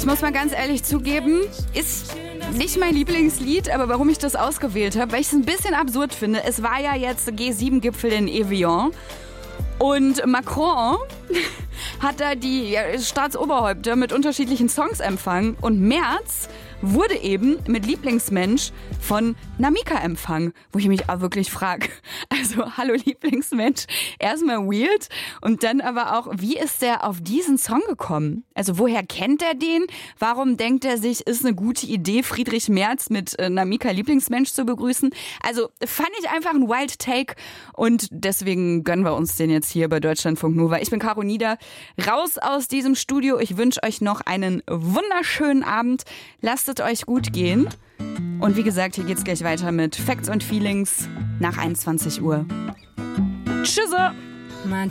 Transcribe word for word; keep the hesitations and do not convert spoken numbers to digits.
Ich muss mal ganz ehrlich zugeben, ist nicht mein Lieblingslied, aber warum ich das ausgewählt habe, weil ich es ein bisschen absurd finde. Es war ja jetzt G sieben Gipfel in Evian und Macron hat da die Staatsoberhäupter mit unterschiedlichen Songs empfangen und Merz wurde eben mit Lieblingsmensch von Namika empfangen, wo ich mich auch wirklich frage, also hallo Lieblingsmensch, erstmal weird und dann aber auch, wie ist der auf diesen Song gekommen? Also woher kennt er den? Warum denkt er sich, ist eine gute Idee, Friedrich Merz mit äh, Namika Lieblingsmensch zu begrüßen? Also fand ich einfach ein wild Take und deswegen gönnen wir uns den jetzt hier bei Deutschlandfunk Nova. Ich bin Caro Nieder, raus aus diesem Studio. Ich wünsche euch noch einen wunderschönen Abend. Lasst es euch gut gehen. Und wie gesagt, hier geht's gleich weiter mit Facts und Feelings nach einundzwanzig Uhr. Tschüss! Manchmal